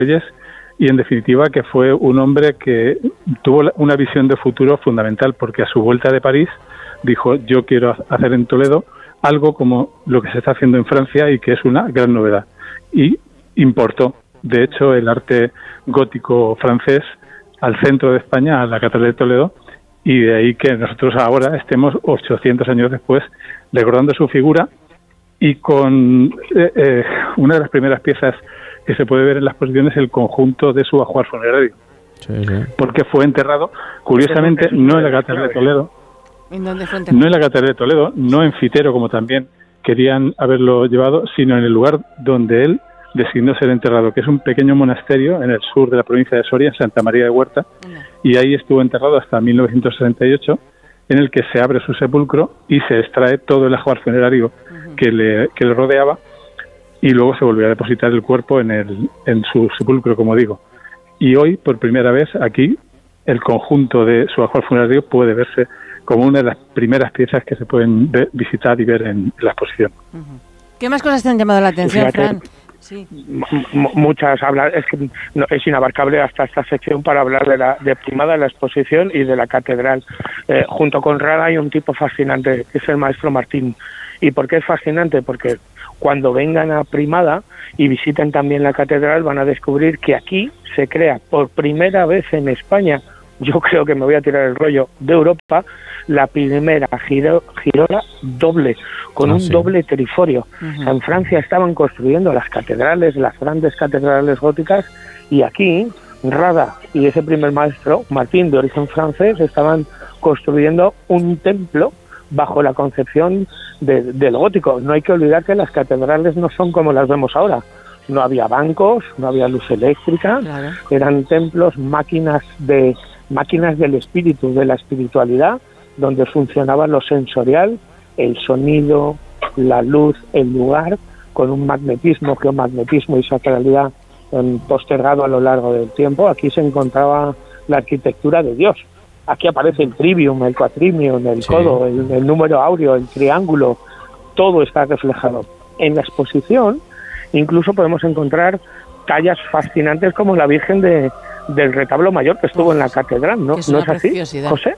Reyes, y en definitiva que fue un hombre que tuvo una visión de futuro fundamental, porque a su vuelta de París dijo: yo quiero hacer en Toledo algo como lo que se está haciendo en Francia y que es una gran novedad. Y importó, de hecho, el arte gótico francés al centro de España, a la Catedral de Toledo, y de ahí que nosotros ahora estemos 800 años después recordando su figura y con una de las primeras piezas que se puede ver en la exposición es el conjunto de su ajuar funerario. Sí. Porque fue enterrado, curiosamente, no en la Catedral de Toledo. ¿En dónde fue enterrado? No en la Catedral de Toledo, no en Fitero, como también querían haberlo llevado, sino en el lugar donde él designó ser enterrado, que es un pequeño monasterio en el sur de la provincia de Soria, en Santa María de Huerta, y ahí estuvo enterrado hasta 1968, en el que se abre su sepulcro y se extrae todo el ajuar funerario que le rodeaba, y luego se volvió a depositar el cuerpo en su sepulcro, como digo. Y hoy, por primera vez, aquí, el conjunto de su ajuar funerario puede verse como una de las primeras piezas que se pueden visitar y ver en la exposición. ¿Qué más cosas te han llamado la atención, Fran? Sí. Muchas. Es que es inabarcable hasta esta sección para hablar de Primada, de la exposición y de la catedral. Junto con Rada hay un tipo fascinante, que es el maestro Martín. ¿Y por qué es fascinante? Porque cuando vengan a Primada y visiten también la catedral van a descubrir que aquí se crea por primera vez en España, yo creo que me voy a tirar el rollo, de Europa, la primera girola doble, con un doble triforio. En Francia estaban construyendo las catedrales, las grandes catedrales góticas, y aquí Rada y ese primer maestro, Martín, de origen francés, estaban construyendo un templo bajo la concepción del gótico. No hay que olvidar que las catedrales no son como las vemos ahora. No había bancos, no había luz eléctrica, claro. Eran templos, máquinas del espíritu, de la espiritualidad, donde funcionaba lo sensorial, el sonido, la luz, el lugar, con un magnetismo, geomagnetismo y sacralidad postergado a lo largo del tiempo. Aquí se encontraba la arquitectura de Dios. Aquí aparece el trivium, el quatrivium, el codo, el número áureo, el triángulo, todo está reflejado. En la exposición incluso podemos encontrar tallas fascinantes como la Virgen del Retablo Mayor que estuvo en la catedral, ¿no? ¿No es así, José?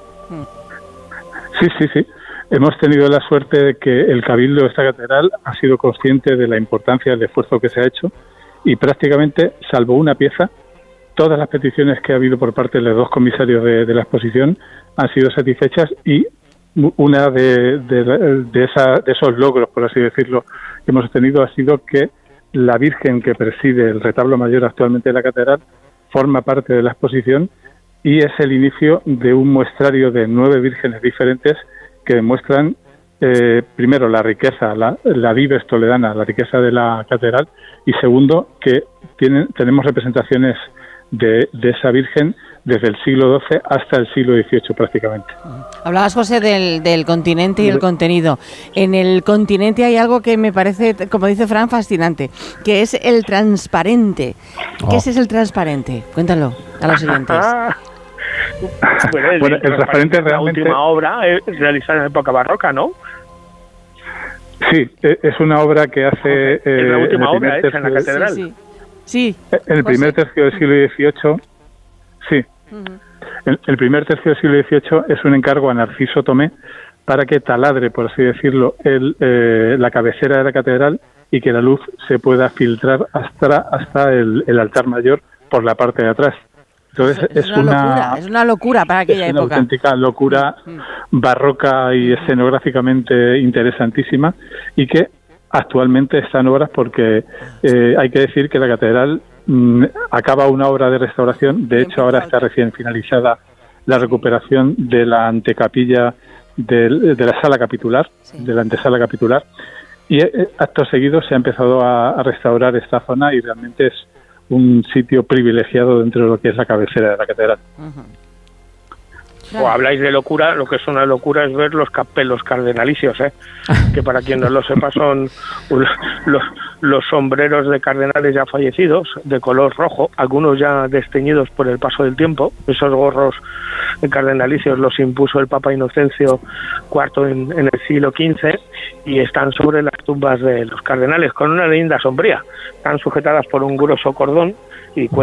Sí. Hemos tenido la suerte de que el Cabildo de esta catedral ha sido consciente de la importancia del esfuerzo que se ha hecho y prácticamente, salvo una pieza, todas las peticiones que ha habido por parte de los dos comisarios de la exposición han sido satisfechas, y una de esos logros, por así decirlo, que hemos tenido ha sido que la Virgen que preside el retablo mayor actualmente de la catedral forma parte de la exposición y es el inicio de un muestrario de 9 vírgenes diferentes que demuestran primero la riqueza, la vives toledana, la riqueza de la catedral, y segundo que tenemos representaciones de esa Virgen desde el siglo XII hasta el siglo XVIII prácticamente. Hablabas, José, del continente y el contenido. En el continente hay algo que me parece, como dice Fran, fascinante, que es el transparente. ¿Qué es el transparente? Cuéntalo a los oyentes. Bueno, el transparente es la última obra realizada en época barroca, ¿no? Sí, es una obra que hace... es la última obra hecha en la catedral. Sí. En el primer tercio del siglo XVIII, sí. El primer tercio del siglo XVIII es un encargo a Narciso Tomé para que taladre, por así decirlo, la cabecera de la catedral y que la luz se pueda filtrar hasta el altar mayor por la parte de atrás. Entonces es una locura para aquella época. Es una auténtica locura barroca y escenográficamente interesantísima, y que actualmente está en obras porque hay que decir que la catedral acaba una obra de restauración. De hecho, ahora está recién finalizada la recuperación de la antecapilla de la sala capitular, de la antesala capitular, y acto seguido se ha empezado a restaurar esta zona y realmente es un sitio privilegiado dentro de lo que es la cabecera de la catedral. O habláis de locura, lo que es una locura es ver los capelos cardenalicios, que para quien no lo sepa son los sombreros de cardenales ya fallecidos, de color rojo, algunos ya desteñidos por el paso del tiempo. Esos gorros cardenalicios los impuso el Papa Inocencio IV en el siglo XV y están sobre las tumbas de los cardenales con una leyenda sombría. Están sujetadas por un grueso cordón y